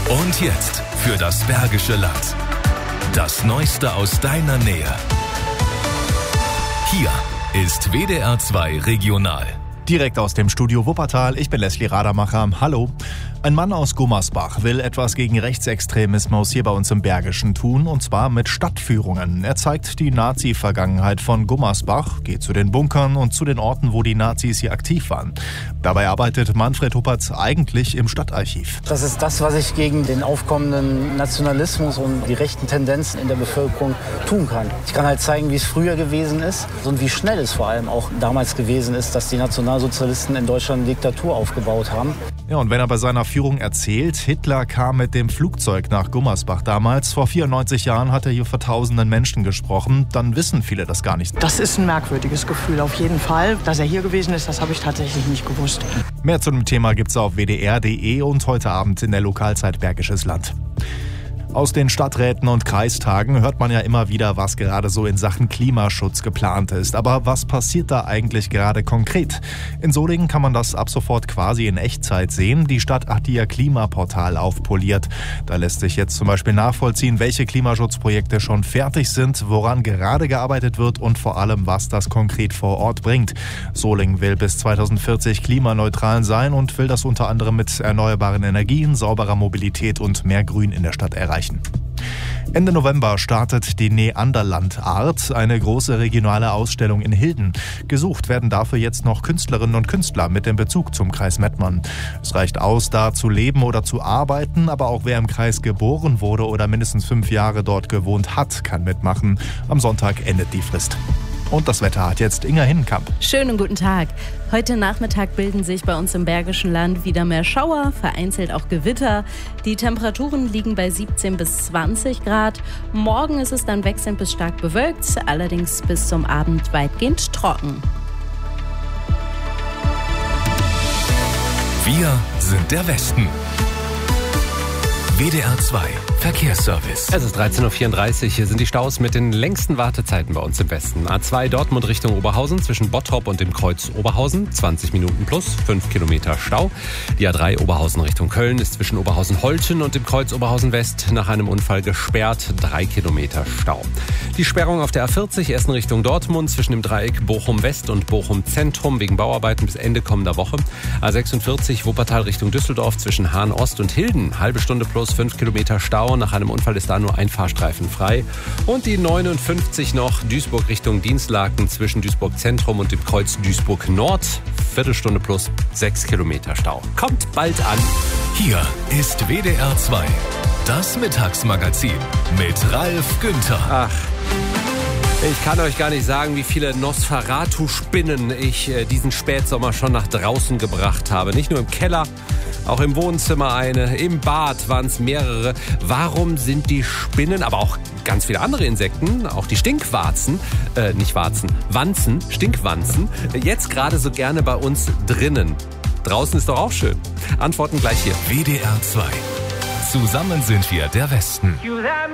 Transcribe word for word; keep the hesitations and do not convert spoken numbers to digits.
Und jetzt für das Bergische Land. Das Neueste aus deiner Nähe. Hier ist W D R zwei Regional. Direkt aus dem Studio Wuppertal, ich bin Leslie Radermacher. Hallo. Ein Mann aus Gummersbach will etwas gegen Rechtsextremismus hier bei uns im Bergischen tun, und zwar mit Stadtführungen. Er zeigt die Nazi-Vergangenheit von Gummersbach, geht zu den Bunkern und zu den Orten, wo die Nazis hier aktiv waren. Dabei arbeitet Manfred Huppertz eigentlich im Stadtarchiv. Das ist das, was ich gegen den aufkommenden Nationalismus und die rechten Tendenzen in der Bevölkerung tun kann. Ich kann halt zeigen, wie es früher gewesen ist und wie schnell es vor allem auch damals gewesen ist, dass die Nationalsozialisten in Deutschland eine Diktatur aufgebaut haben. Ja, und wenn er bei seiner Führung erzählt, Hitler kam mit dem Flugzeug nach Gummersbach damals. Vor vierundneunzig Jahren hat er hier vor tausenden Menschen gesprochen. Dann wissen viele das gar nicht. Das ist ein merkwürdiges Gefühl, auf jeden Fall. Dass er hier gewesen ist, das habe ich tatsächlich nicht gewusst. Mehr zu dem Thema gibt's auf w d r punkt d e und heute Abend in der Lokalzeit Bergisches Land. Aus den Stadträten und Kreistagen hört man ja immer wieder, was gerade so in Sachen Klimaschutz geplant ist. Aber was passiert da eigentlich gerade konkret? In Solingen kann man das ab sofort quasi in Echtzeit sehen. Die Stadt hat ihr Klimaportal aufpoliert. Da lässt sich jetzt zum Beispiel nachvollziehen, welche Klimaschutzprojekte schon fertig sind, woran gerade gearbeitet wird und vor allem, was das konkret vor Ort bringt. Solingen will bis zweitausendvierzig klimaneutral sein und will das unter anderem mit erneuerbaren Energien, sauberer Mobilität und mehr Grün in der Stadt erreichen. Ende November startet die Neanderland-Art, eine große regionale Ausstellung in Hilden. Gesucht werden dafür jetzt noch Künstlerinnen und Künstler mit dem Bezug zum Kreis Mettmann. Es reicht aus, da zu leben oder zu arbeiten, aber auch wer im Kreis geboren wurde oder mindestens fünf Jahre dort gewohnt hat, kann mitmachen. Am Sonntag endet die Frist. Und das Wetter hat jetzt Inga Hinnenkamp. Schönen guten Tag. Heute Nachmittag bilden sich bei uns im Bergischen Land wieder mehr Schauer, vereinzelt auch Gewitter. Die Temperaturen liegen bei siebzehn bis zwanzig Grad. Morgen ist es dann wechselnd bis stark bewölkt, allerdings bis zum Abend weitgehend trocken. Wir sind der Westen. W D R zwei Verkehrsservice. Es ist dreizehn Uhr vierunddreißig. Hier sind die Staus mit den längsten Wartezeiten bei uns im Westen. A zwei Dortmund Richtung Oberhausen zwischen Bottrop und dem Kreuz Oberhausen. zwanzig Minuten plus, fünf Kilometer Stau. Die A drei Oberhausen Richtung Köln ist zwischen Oberhausen-Holten und dem Kreuz Oberhausen West nach einem Unfall gesperrt. drei Kilometer Stau. Die Sperrung auf der A vierzig Essen Richtung Dortmund zwischen dem Dreieck Bochum West und Bochum Zentrum wegen Bauarbeiten bis Ende kommender Woche. A sechsundvierzig Wuppertal Richtung Düsseldorf zwischen Hahn Ost und Hilden. Halbe Stunde plus fünf Kilometer Stau. Nach einem Unfall ist da nur ein Fahrstreifen frei. Und die neunundfünfzig noch Duisburg Richtung Dienstlaken zwischen Duisburg Zentrum und dem Kreuz Duisburg Nord. Viertelstunde plus sechs Kilometer Stau. Kommt bald an. Hier ist W D R zwei, das Mittagsmagazin mit Ralf Günther. Ach. Ich kann euch gar nicht sagen, wie viele Nosferatu-Spinnen ich äh, diesen Spätsommer schon nach draußen gebracht habe. Nicht nur im Keller, auch im Wohnzimmer eine, im Bad waren es mehrere. Warum sind die Spinnen, aber auch ganz viele andere Insekten, auch die Stinkwarzen, äh, nicht Warzen, Wanzen, Stinkwanzen, jetzt gerade so gerne bei uns drinnen? Draußen ist doch auch schön. Antworten gleich hier. W D R zwei. Zusammen sind wir der Westen.